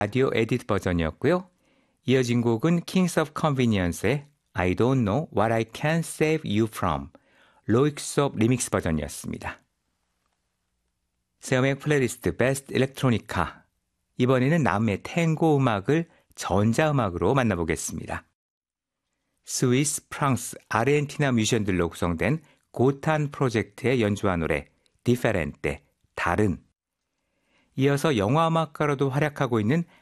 라디오 에디트 버전이었고요. 이어진 곡은 Kings of Convenience의 I don't know what I can save you from 로익스업 리믹스 버전이었습니다. 세엄의 플레이리스트 베스트 일렉트로니카. 이번에는 남의 탱고 음악을 전자음악으로 만나보겠습니다. 스위스, 프랑스, 아르헨티나 뮤지션들로 구성된 고탄 프로젝트의 연주한 노래 디페렌테, 다른. 이어서 영화음악가로도 활약하고 있는